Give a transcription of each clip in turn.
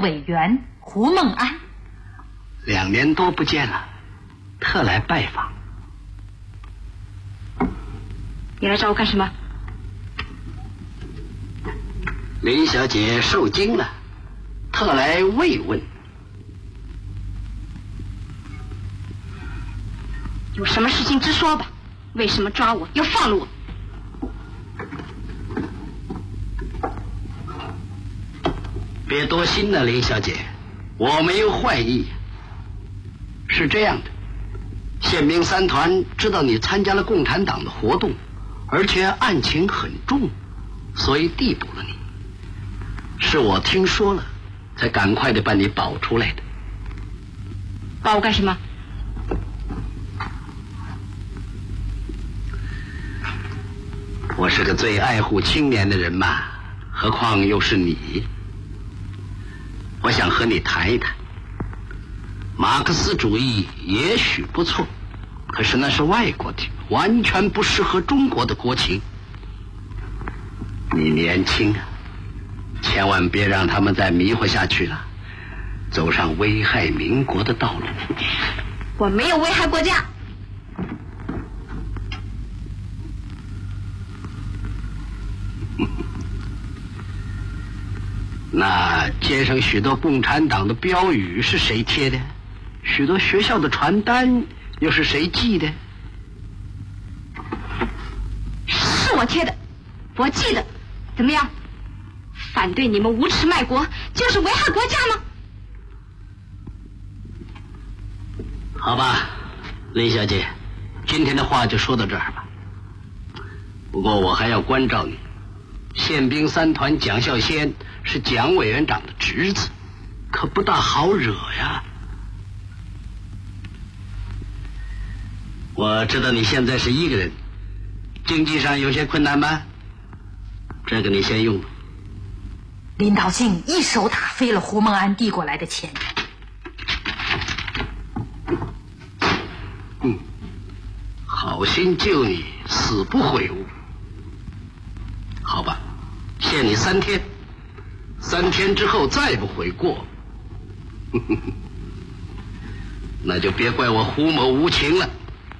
委员胡孟安。 2年多不见了，特来拜访。 你来找我干什么？ 林小姐受惊了，特来慰问。 有什么事情直说吧，为什么抓我又放了我？ 别多心了，林小姐，我没有坏意。是这样的，宪兵3团知道你参加了共产党的活动，而且案情很重，所以逮捕了你。是我听说了，才赶快的把你保出来的。 保我干什么？ 我是个最爱护青年的人嘛，何况又是你。我想和你谈一谈。马克思主义也许不错，可是那是外国的，完全不适合中国的国情。你年轻啊，千万别让他们再迷惑下去了，走上危害民国的道路。 我没有危害国家。 那街上许多共产党的标语是谁贴的？许多学校的传单又是谁寄的？ 是我贴的，我寄的。怎么样？反对你们无耻卖国，就是危害国家吗？ 好吧，林小姐，今天的话就说到这儿吧。不过我还要关照你，宪兵3团蒋孝先是蒋委员长的侄子，可不大好惹呀。我知道你现在是一个人，经济上有些困难吗？这个你先用。 林道静一手打飞了胡孟安递过来的钱。 好心救你，死不悔悟。好吧，限你3天，3天之后再不悔过，那就别怪我胡某无情了。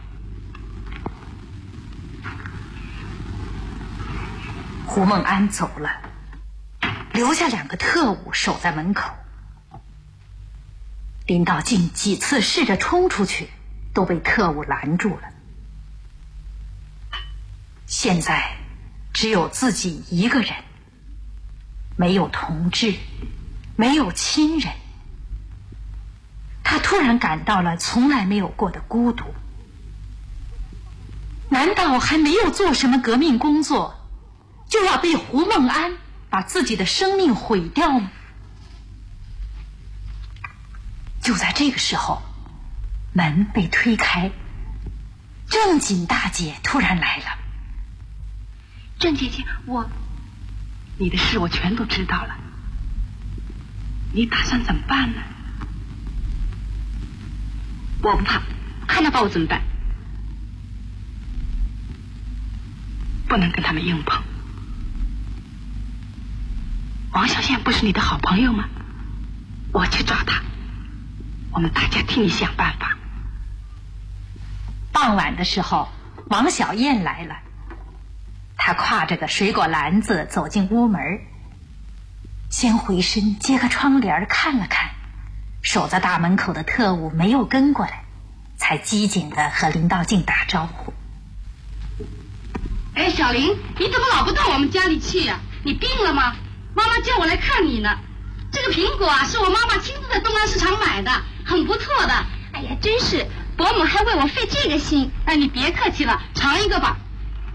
胡孟安走了，留下2个特务守在门口。林道静几次试着冲出去，都被特务拦住了。现在只有自己一个人，没有同志，没有亲人。他突然感到了从来没有过的孤独。难道还没有做什么革命工作，就要被胡孟安把自己的生命毁掉吗？就在这个时候，门被推开，郑锦大姐突然来了。 郑姐姐，你的事我全都知道了，你打算怎么办呢？我不怕，看他把我怎么办？不能跟他们硬碰。王小宪不是你的好朋友吗？我去找他，我们大家替你想办法。 傍晚的时候，王小燕来了，她挎着个水果篮子走进屋门，先回身揭个窗帘看了看，守在大门口的特务没有跟过来，才机警地和林道静打招呼。 哎，小林，你怎么老不到我们家里去呀？你病了吗？妈妈叫我来看你呢。这个苹果啊，是我妈妈亲自在东安市场买的，很不错的。哎呀，真是，伯母还为我费这个心。哎，你别客气了，尝一个吧。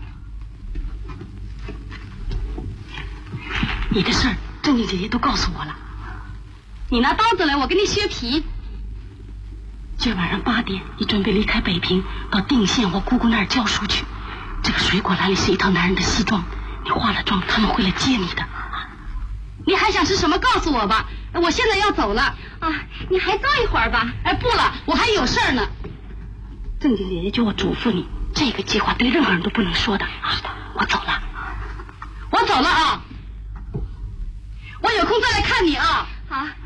你的事儿，郑静姐姐都告诉我了。你拿刀子来，我给你削皮。今晚上8点，你准备离开北平，到定县我姑姑那儿教书去。这个水果篮里是一套男人的西装，你化了妆，他们会来接你的。你还想吃什么？告诉我吧，我现在要走了啊！你还坐一会儿吧。哎，不了，我还有事儿呢。郑静姐姐叫我嘱咐你，这个计划对任何人都不能说的啊！我走了，我走了啊！我有空再来看你啊！好。